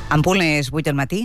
En punt les 8 del matí.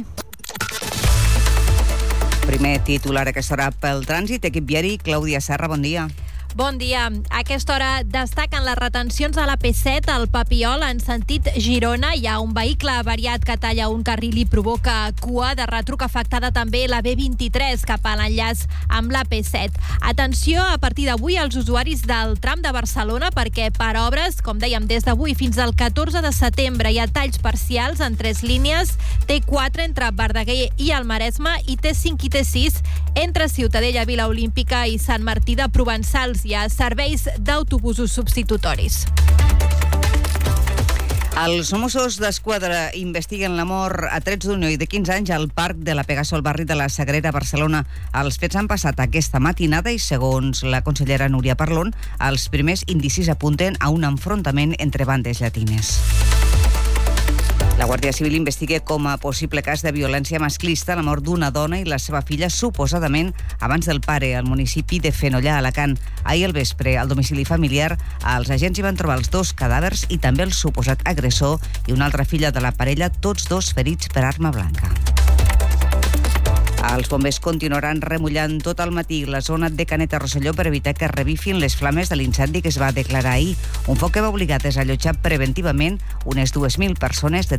Primer titular a aquesta hora pel trànsit. Equip viari, Clàudia Serra, bon dia. Bon dia. A aquesta hora destaquen les retencions a la P7 al Papiol en sentit Girona. Hi ha un vehicle avariat que talla un carril i provoca cua. De retruc afectada també la B23 cap a l'enllaç amb la P7. Atenció a partir d'avui als usuaris del tram de Barcelona perquè per obres, com dèiem, des d'avui fins al 14 de setembre hi ha talls parcials en 3 línies, T4 entre Verdaguer i el Maresme i T5 i T6 entre Ciutadella, Vila Olímpica i Sant Martí de Provençals. Hi ha serveis d'autobusos substitutoris. Els Mossos d'Esquadra investiguen la mort a trets d'un noi de 15 anys al parc de la Pegaso al barri de la Sagrera, Barcelona. Els fets han passat aquesta matinada i, segons la consellera Núria Parlon, els primers indicis apunten a un enfrontament entre bandes llatines. La Guàrdia Civil investiga com a possible cas de violència masclista la mort d'una dona i la seva filla suposadament abans del pare al municipi de Fenollà, Alacant. Ahir al vespre, al domicili familiar, els agents hi van trobar els 2 cadàvers i també el suposat agressor i una altra filla de la parella, tots 2 ferits per arma blanca. Els bombers continuaran remullant tot el matí la zona de Canet de Rosselló per evitar que revifin les flames de l'incendi que es va declarar ahir. Un foc que va obligar a desallotjar preventivament unes 2.000 persones de